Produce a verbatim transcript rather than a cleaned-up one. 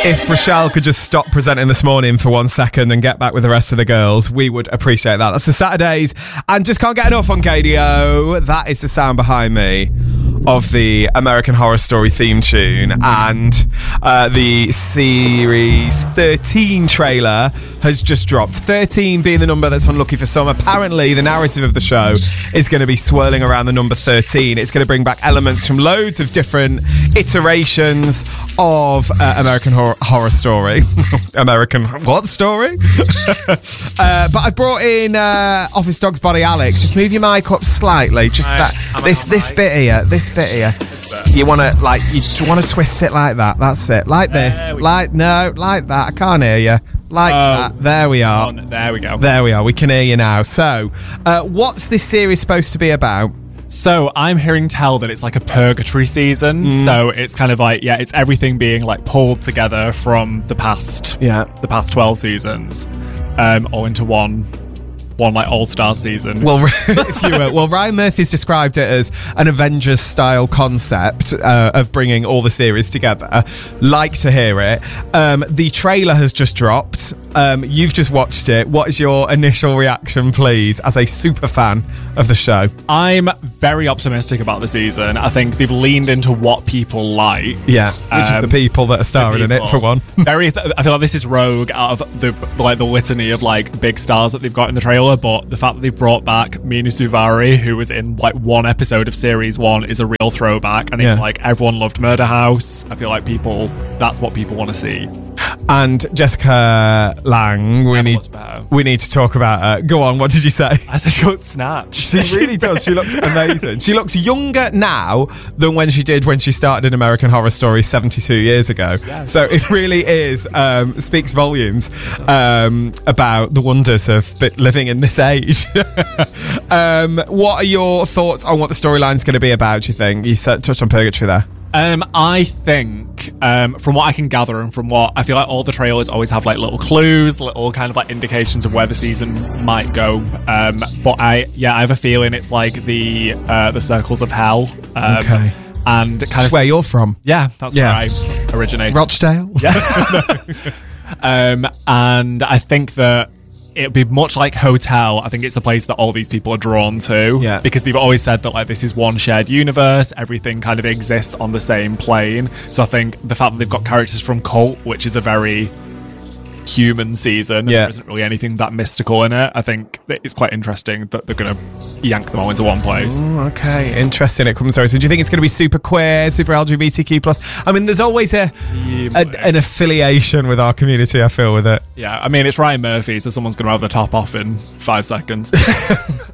if Rochelle could just stop presenting This Morning for one second and get back with the rest of the girls, we would appreciate that. That's the Saturdays, and just can't get enough on K D O. That is the sound behind me of the American Horror Story theme tune, and uh, the series thirteen trailer has just dropped. thirteen being the number that's unlucky for some. Apparently, the narrative of the show is going to be swirling around the number thirteen. It's going to bring back elements from loads of different iterations of uh, American Horror, horror Story. American what story? uh, but I brought in uh, Office Dog's Body Alex. Just move your mic up slightly. Just right, that. This this bit here. This bit here. You want to like you want to twist it like that. That's it. Like this. Like no. Like that. I can't hear you. Like oh, that. There we are. On, there we go. There we are. We can hear you now. So, uh, what's this series supposed to be about? So I'm hearing tell that it's like a purgatory season. Mm. So it's kind of like, yeah, it's everything being like pulled together from the past, yeah, the past twelve seasons, um, all into one. One like all-star season. Well, if you will. Well, Ryan Murphy's described it as an Avengers-style concept uh, of bringing all the series together. Like to hear it. Um, the trailer has just dropped. Um, you've just watched it. What is your initial reaction, please, as a super fan of the show? I'm very optimistic about the season. I think they've leaned into what people like. Yeah, which um, is the people that are starring in it, for one. Very. I feel like this is rogue out of the like the litany of like big stars that they've got in the trailer. But the fact that they've brought back Mina Suvari, who was in like one episode of series one, is a real throwback. And yeah. It's like everyone loved Murder House. I feel like people, that's what people want to see. And Jessica Lange, we Never need we need to talk about her. Go on, what did you say? I said she looks snatched. She really does. She looks amazing. She looks younger now than when she did when she started in American Horror Story seventy-two years ago. Yeah, so it really is, um, speaks volumes um, about the wonders of living in this age. um, what are your thoughts on what the storyline's going to be about, do you think? You said, touched on Purgatory there. Um, I think, um, from what I can gather and from what I feel like all the trailers always have like little clues, little kind of like indications of where the season might go. Um, but I, yeah, I have a feeling it's like the uh, the circles of hell. Um, okay. And kind That's of where you're from. Yeah, that's yeah. where I originate. Rochdale. Yeah. um, and I think that it'd be much like Hotel. I think it's a place that all these people are drawn to. Yeah. Because they've always said that like this is one shared universe. Everything kind of exists on the same plane. So I think the fact that they've got characters from Cult, which is a very human season, yeah. there isn't really anything that mystical in it. I think that it's quite interesting that they're going to yank them all into one place. Ooh, okay, interesting. It comes through. So do you think it's going to be super queer, super L G B T Q plus? I mean, there's always a, a an affiliation with our community, I feel, with it. Yeah, I mean, it's Ryan Murphy, so someone's going to have the top off in five seconds.